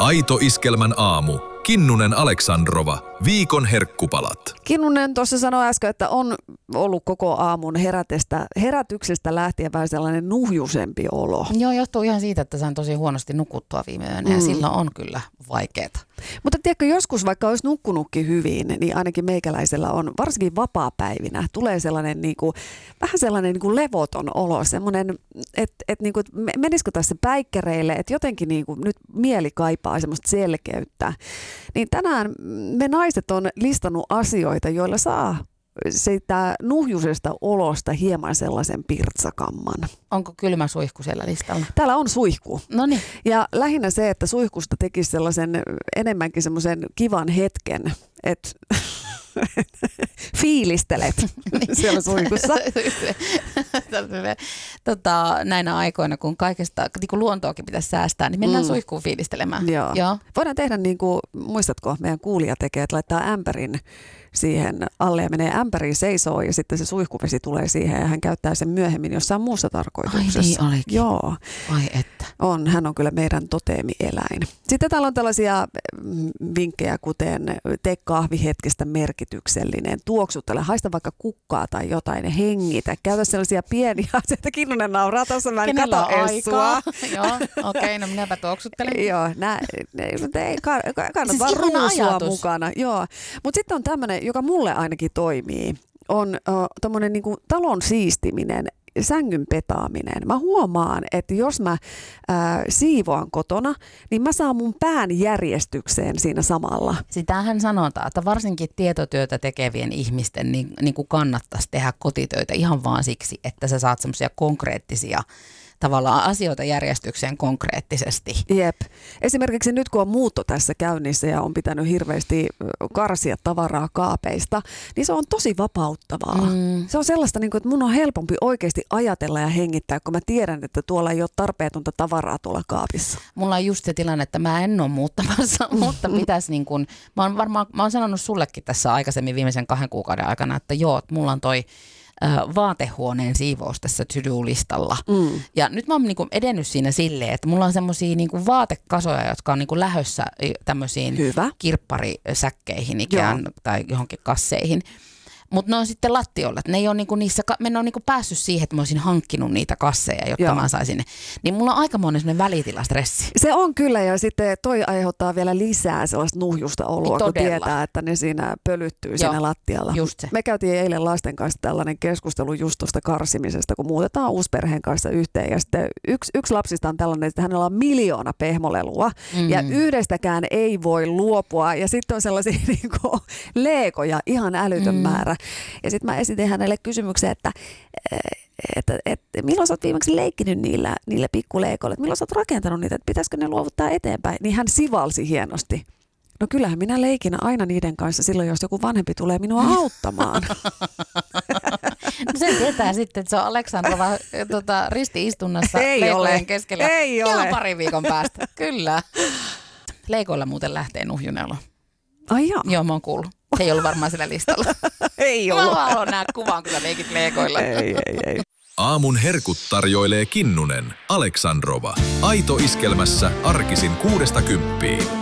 Aito Iskelmän aamu. Kinnunen Aleksandrova. Viikon herkkupalat. Kinnunen tuossa sanoi äsken, että on ollut koko aamun herätyksestä lähtien vähän sellainen nuhjusempi olo. Joo, johtuu ihan siitä, että sain tosi huonosti nukuttua viime yönä ja silloin on kyllä vaikeeta. Mutta tiedätkö, joskus vaikka olisi nukkunutkin hyvin, niin ainakin meikäläisellä on, varsinkin vapaapäivinä, tulee sellainen vähän sellainen levoton olo, semmoinen, että menisikö tässä päikkäreille, että jotenkin nyt mieli kaipaa semmoista selkeyttä. Niin tänään me naiset on listannut asioita, joilla saa siitä nuhjusesta olosta hieman sellaisen pirtsakamman. Onko kylmä suihku siellä listalla? Täällä on suihku. Noniin. Ja lähinnä se, että suihkusta tekisi sellaisen enemmänkin semmoisen kivan hetken, että fiilistelet siellä suihkussa. Näinä aikoina, kun kaikesta niin luontoakin pitäisi säästää, niin mennään suihkuun fiilistelemään. Joo. Voidaan tehdä niin kuin, muistatko, meidän kuulija tekee, että laittaa ämpärin siihen alle ja menee ämpäriin seisoo ja sitten se suihkuvesi tulee siihen ja hän käyttää sen myöhemmin jossain muussa tarkoituksessa. Ai niin olikin. Joo. Ai että. Hän on kyllä meidän toteemieläin. Sitten täällä on tällaisia vinkkejä, kuten tee kahvi hetkestä merkityksellinen, tuoksuttele, haista vaikka kukkaa tai jotain, hengitä, käytä sellaisia pieniä asioita. Kinnunen nauraa tuossa, mä en kato sua. Joo, okei, no minäpä tuoksuttelen. Joo, kannattaa siis ruusua mukana. Joo, mutta sitten on tämmöinen, joka mulle ainakin toimii, on tommonen niinku talon siistiminen, sängyn petaaminen. Mä huomaan, että jos mä siivoan kotona, niin mä saan mun pään järjestykseen siinä samalla. Sitähän sanotaan, että varsinkin tietotyötä tekevien ihmisten niin kuin kannattaisi tehdä kotitöitä ihan vaan siksi, että sä saat semmoisia konkreettisia tavallaan asioita järjestykseen konkreettisesti. Jep. Esimerkiksi nyt kun on muutto tässä käynnissä ja on pitänyt hirveästi karsia tavaraa kaapeista, niin se on tosi vapauttavaa. Se on sellaista, että mun on helpompi oikeasti ajatella ja hengittää, kun mä tiedän, että tuolla ei ole tarpeetonta tavaraa tuolla kaapissa. Mulla on just se tilanne, että mä en ole muuttamassa, mutta pitäisi mä oon sanonut sullekin tässä aikaisemmin viimeisen 2 kuukauden aikana, että joo, mulla on toi vaatehuoneen siivous tässä to-do-listalla. Ja nyt mä oon edennyt siinä silleen, että mulla on semmosia vaatekasoja, jotka on lähössä tämmöisiin kirpparisäkkeihin ikään tai johonkin kasseihin. Mutta ne on sitten lattiolla, että ne ei ole mä en ole päässyt siihen, että mä olisin hankkinut niitä kasseja, jotta mä saisin. Niin mulla on aikamoinen semmoinen välitilastressi. Se on kyllä, ja sitten toi aiheuttaa vielä lisää sellaista nuhjusta oloa, Todella. Kun tietää, että ne siinä pölyttyy siinä lattialla. Just se. Me käytiin eilen lasten kanssa tällainen keskustelu just tuosta karsimisesta, kun muutetaan uusperheen kanssa yhteen. Ja sitten yksi lapsista on tällainen, että hänellä on 1 miljoona pehmolelua, ja yhdestäkään ei voi luopua. Ja sitten on sellaisia leekoja, ihan älytön määrä. Ja sitten mä esitin hänelle kysymyksen, että milloin sä oot viimeksi leikkinyt niillä pikkuleikoilla, että milloin sä oot rakentanut niitä, että pitäisikö ne luovuttaa eteenpäin. Niin hän sivalsi hienosti. No kyllähän minä leikin aina niiden kanssa silloin, jos joku vanhempi tulee minua auttamaan. No sen tietää sitten, että se on Aleksandrova risti-istunnassa leikojen keskellä. Ei ole. Ihan 2 viikon päästä, kyllä. Leikoilla muuten lähtee nuhjunelo. Ai jaa. Joo, mä oon kuullut. Se ei ollut varmaan sillä listalla. Ei ollut. Mä haluan nähdä kuvan kyllä leikit leikoilla. Ei. Aamun herkut tarjoilee Kinnunen Aleksandrova. Aito Iskelmässä arkisin 6–10.